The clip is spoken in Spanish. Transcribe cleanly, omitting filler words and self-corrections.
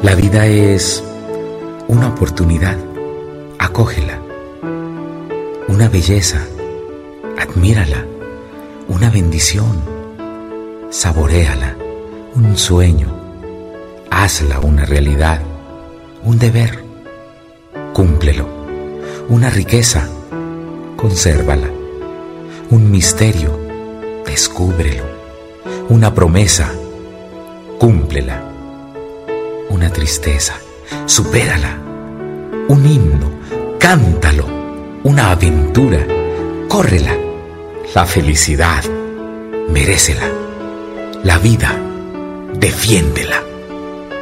La vida es una oportunidad, acógela. Una belleza, admírala. Una bendición, saboréala. Un sueño, hazla una realidad. Un deber, cúmplelo. Una riqueza, consérvala. Un misterio, descúbrelo. Una promesa, cúmplela. Una tristeza, supérala. Un himno, cántalo. Una aventura, córrela. La felicidad, merécela. La vida, defiéndela.